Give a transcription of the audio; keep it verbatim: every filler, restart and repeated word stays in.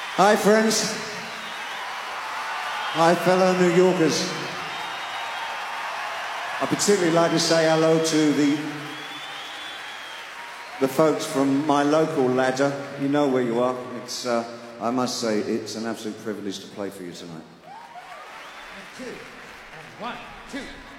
Hi, friends. Hi, fellow New Yorkers. I'd particularly like to say hello to the the folks from my local ladder. You know where you are. It's, uh, I must say, it's an absolute privilege to play for you tonight. And two, and one, two.